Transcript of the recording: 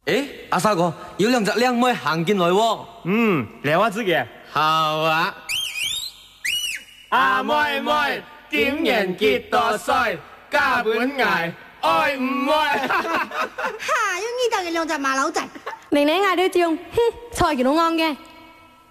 诶，阿三哥，有2只靓妹行进来喎。 嚟我知嘅。 好啊。 阿妹妹，點人傑多帥，家本捱，愛唔愛？ 哈，要呢度嘅2隻馬騮仔。 明年嗌你將，哼，菜佢都啱嘅。